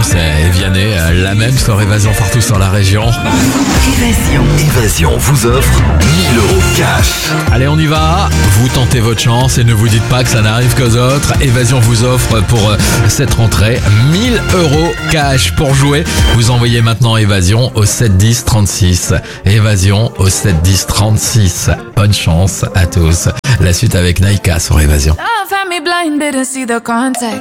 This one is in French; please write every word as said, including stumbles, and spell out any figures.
et Vianney, la même sur Évasion partout sur la région. Évasion. Évasion vous offre mille euros cash. Allez, on y va. Vous tentez votre chance et ne vous dites pas que ça n'arrive qu'aux autres. Évasion vous offre pour cette rentrée mille euros cash. Pour jouer, vous envoyez maintenant Évasion au sept dix trente-six. Évasion au sept dix trente-six. Bonne chance à tous. La suite avec Naïka sur Évasion. Love had me blind, didn't see the context.